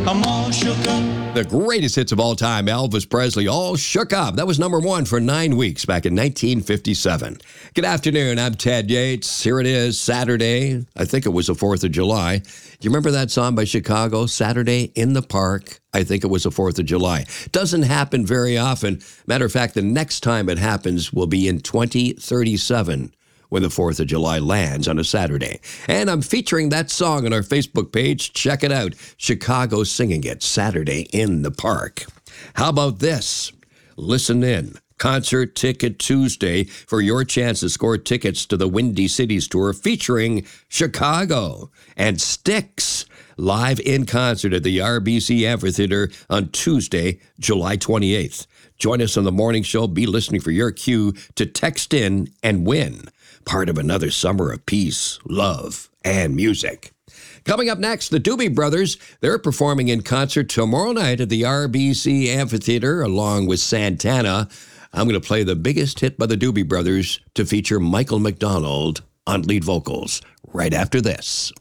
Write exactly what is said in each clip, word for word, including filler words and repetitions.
I'm all shook up. The greatest hits of all time, Elvis Presley, All Shook Up. That was number one for nine weeks back in nineteen fifty-seven. Good afternoon, I'm Ted Yates. Here it is, Saturday. I think it was the fourth of July. Do you remember that song by Chicago, Saturday in the Park? I think it was the fourth of July. Doesn't happen very often. Matter of fact, the next time it happens will be in twenty thirty-seven. When the fourth of July lands on a Saturday. And I'm featuring that song on our Facebook page. Check it out. Chicago singing it, Saturday in the Park. How about this? Listen in. Concert Ticket Tuesday for your chance to score tickets to the Windy Cities Tour featuring Chicago and Styx. Live in concert at the R B C Amphitheater on Tuesday, July twenty-eighth. Join us on the morning show. Be listening for your cue to text in and win. Part of another summer of peace, love, and music. Coming up next, the Doobie Brothers. They're performing in concert tomorrow night at the R B C Amphitheater along with Santana. I'm going to play the biggest hit by the Doobie Brothers to feature Michael McDonald on lead vocals right after this.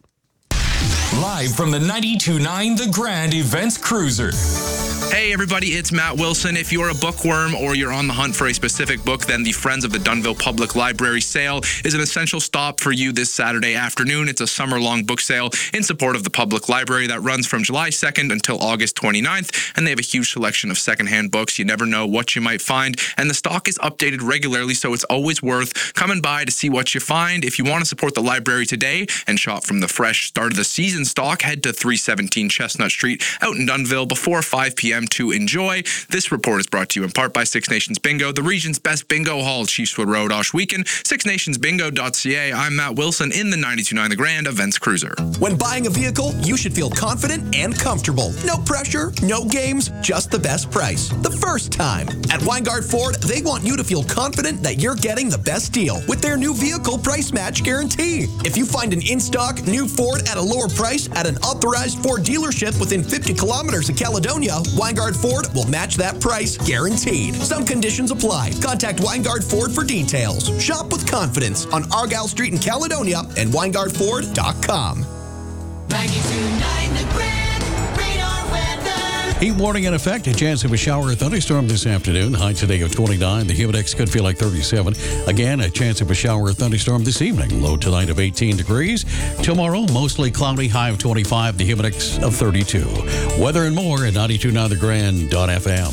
Live from the ninety-two point nine The Grand Events Cruiser. Hey everybody, it's Matt Wilson. If you're a bookworm or you're on the hunt for a specific book, then the Friends of the Dunnville Public Library sale is an essential stop for you this Saturday afternoon. It's a summer-long book sale in support of the public library that runs from July second until August twenty-ninth, and they have a huge selection of secondhand books. You never know what you might find, and the stock is updated regularly, so it's always worth coming by to see what you find. If you want to support the library today and shop from the fresh start of the season stock, head to three seventeen Chestnut Street out in Dunnville before five p.m. to enjoy. This report is brought to you in part by Six Nations Bingo, the region's best bingo hall, Chiefswood Road, Oshweekon, six nations bingo dot c a. I'm Matt Wilson in the ninety-two point nine The Grand Events Cruiser. When buying a vehicle, you should feel confident and comfortable. No pressure, no games, just the best price. The first time. At Weingart Ford, they want you to feel confident that you're getting the best deal with their new vehicle price match guarantee. If you find an in-stock new Ford at a lower price at an authorized Ford dealership within fifty kilometers of Caledonia, Weingart Ford will match that price guaranteed. Some conditions apply. Contact Weingart Ford for details. Shop with confidence on Argyle Street in Caledonia and weingart ford dot com. ninety-two point nine The Grand Radar Weather. Heat warning in effect. A chance of a shower or thunderstorm this afternoon. High today of twenty-nine. The humid index could feel like thirty-seven. Again, a chance of a shower or thunderstorm this evening. Low tonight of eighteen degrees. Tomorrow, mostly cloudy. High of twenty-five. The humid index of thirty-two. Weather and more at ninety-two point nine the grand dot f m.